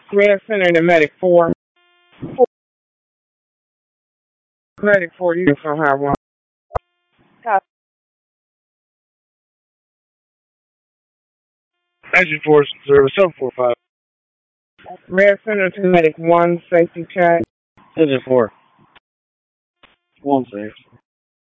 Command Center to Medic 4. Medic 4, you from High 1. Engine Force Service 745. Command Center to Medic 1, safety check. Engine 4. 1 safe.